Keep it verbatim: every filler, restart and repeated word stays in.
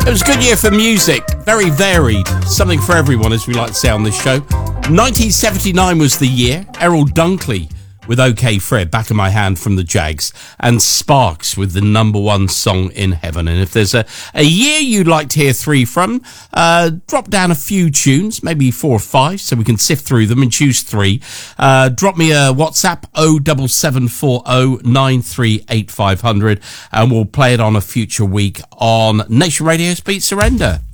It was a good year for music, very varied, something for everyone, as we like to say on this show. nineteen seventy-nine was the year. Errol Dunkley with OK Fred, Back of My Hand from the Jags, and Sparks with the number one song in heaven. And if there's a, a year you'd like to hear three from, uh, drop down a few tunes, maybe four or five, so we can sift through them and choose three. Uh, drop me a WhatsApp, oh seven seven four oh nine three eight five hundred, and we'll play it on a future week on Nation Radio's Beat Surrender.